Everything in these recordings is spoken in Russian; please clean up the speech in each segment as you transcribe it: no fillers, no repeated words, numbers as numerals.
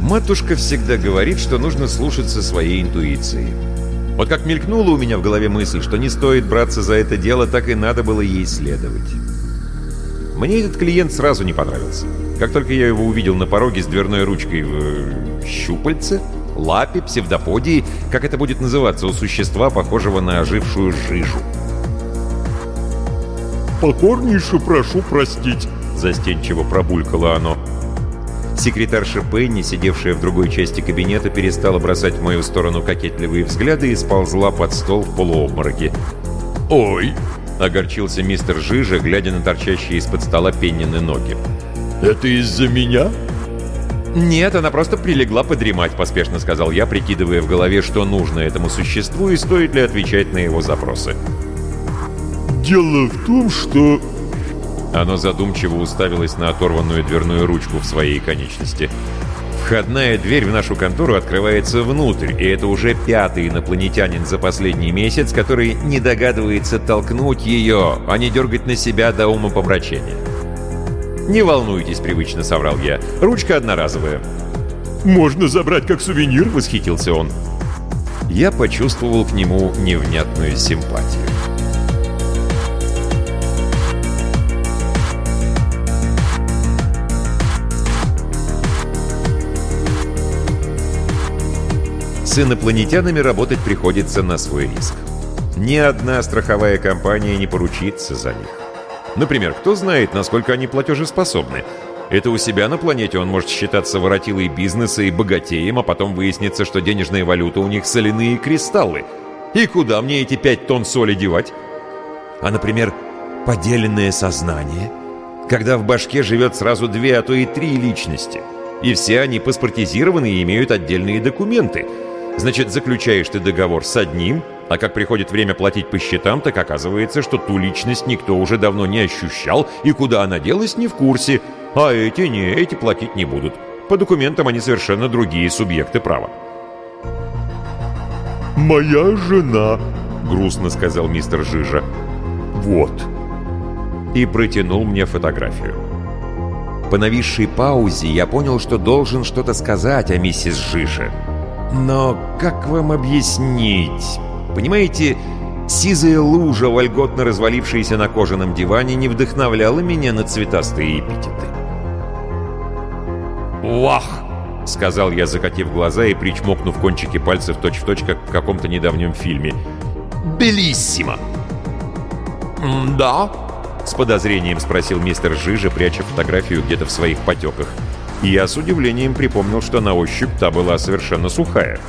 Матушка всегда говорит, что нужно слушаться своей интуиции. Вот как мелькнула у меня в голове мысль, что не стоит браться за это дело, так и надо было ей следовать. Мне этот клиент сразу не понравился. Как только я его увидел на пороге с дверной ручкой в щупальце, лапе, псевдоподии, как это будет называться у существа, похожего на ожившую жижу. «Покорнейше прошу простить», — застенчиво пробулькало оно. Секретарша Пенни, сидевшая в другой части кабинета, перестала бросать в мою сторону кокетливые взгляды и сползла под стол в полуобмороке. «Ой!» — огорчился мистер Жижа, глядя на торчащие из-под стола Пеннины ноги. «Это из-за меня?» «Нет, она просто прилегла подремать», — поспешно сказал я, прикидывая в голове, что нужно этому существу и стоит ли отвечать на его запросы. «Дело в том, что...» Оно задумчиво уставилось на оторванную дверную ручку в своей конечности. Входная дверь в нашу контору открывается внутрь, и это уже 5-й инопланетянин за последний месяц, который не догадывается толкнуть ее, а не дергать на себя до умопомрачения. «Не волнуйтесь», — привычно соврал я. «Ручка одноразовая». «Можно забрать как сувенир?» — восхитился он. Я почувствовал к нему невнятную симпатию. С инопланетянами работать приходится на свой риск. Ни одна страховая компания не поручится за них. Например, кто знает, насколько они платежеспособны. Это у себя на планете он может считаться воротилой бизнеса и богатеем, а потом выяснится, что денежная валюта у них соляные кристаллы. И куда мне эти 5 тонн соли девать? А, например, поделенное сознание, когда в башке живет сразу 2, а то и 3 личности. И все они паспортизированы и имеют отдельные документы. Значит, заключаешь ты договор с одним, а как приходит время платить по счетам, так оказывается, что ту личность никто уже давно не ощущал, и куда она делась, не в курсе. А эти платить не будут. По документам они совершенно другие субъекты права. «Моя жена», — грустно сказал мистер Жижа. «Вот». И протянул мне фотографию. По нависшей паузе я понял, что должен что-то сказать о миссис Жиже. Но как вам объяснить? Понимаете, сизая лужа, вольготно развалившаяся на кожаном диване, не вдохновляла меня на цветастые эпитеты. «Вах!» — сказал я, закатив глаза и причмокнув кончики пальцев точь-в-точь, как в каком-то недавнем фильме. «Белиссимо!» «Да?» — с подозрением спросил мистер Жижа, пряча фотографию где-то в своих потеках. И я с удивлением припомнил, что на ощупь та была совершенно сухая.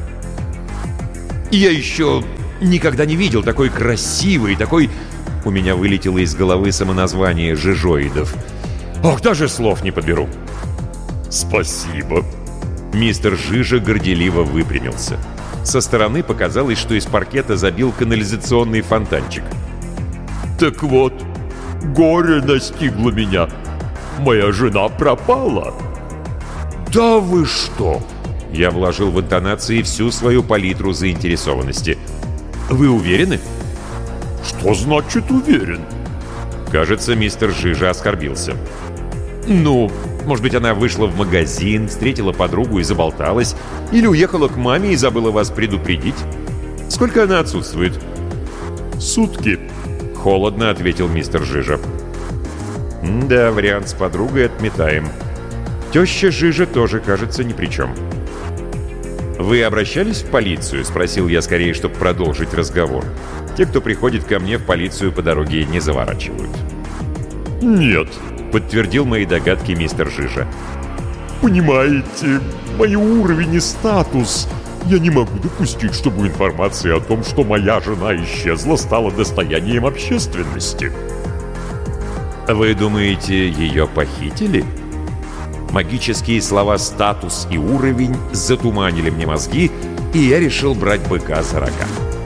«Я еще никогда не видел такой красивой, такой...» У меня вылетело из головы самоназвание жижоидов. «Ох, даже слов не подберу!» «Спасибо!» Мистер Жижа горделиво выпрямился. Со стороны показалось, что из паркета забил канализационный фонтанчик. «Так вот, горе настигло меня. Моя жена пропала». «Да вы что?» Я вложил в интонации всю свою палитру заинтересованности. «Вы уверены?» «Что значит уверен?» Кажется, мистер Жижа оскорбился. «Ну, может быть, она вышла в магазин, встретила подругу и заболталась, или уехала к маме и забыла вас предупредить? Сколько она отсутствует?» «Сутки», — холодно ответил мистер Жижа. «Да, вариант с подругой отметаем. Теща Жижа тоже, кажется, ни при чем». «Вы обращались в полицию?» — спросил я скорее, чтобы продолжить разговор. Те, кто приходит ко мне в полицию по дороге, не заворачивают. «Нет», — подтвердил мои догадки мистер Жижа. «Понимаете, мой уровень и статус. Я не могу допустить, чтобы информация о том, что моя жена исчезла, стала достоянием общественности». «Вы думаете, ее похитили?» Магические слова «статус» и «уровень» затуманили мне мозги, и я решил брать быка за рога.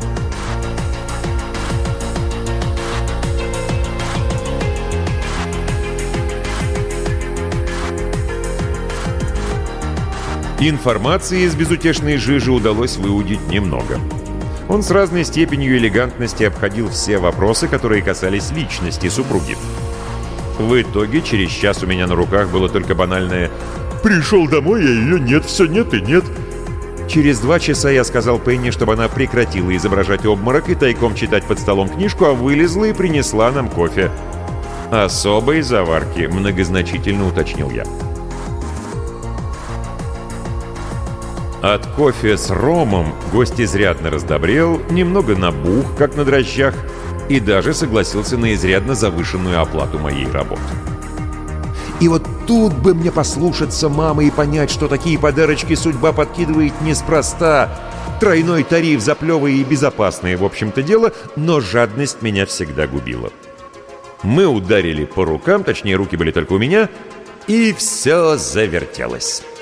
Информации из безутешной Жижи удалось выудить немного. Он с разной степенью элегантности обходил все вопросы, которые касались личности супруги. В итоге через час у меня на руках было только банальное Пришел домой, а ее нет, все нет и нет. Через 2 часа я сказал Пенни, чтобы она прекратила изображать обморок и тайком читать под столом книжку, а вылезла и принесла нам кофе. «Особой заварки», — многозначительно уточнил я. От кофе с ромом гость изрядно раздобрел, немного набух, как на дрожжах, и даже согласился на изрядно завышенную оплату моей работы. И вот тут бы мне послушаться мамы и понять, что такие подарочки судьба подкидывает неспроста. Тройной тариф за плевое и безопасное, в общем-то, дело, но жадность меня всегда губила. Мы ударили по рукам, точнее, руки были только у меня, и все завертелось.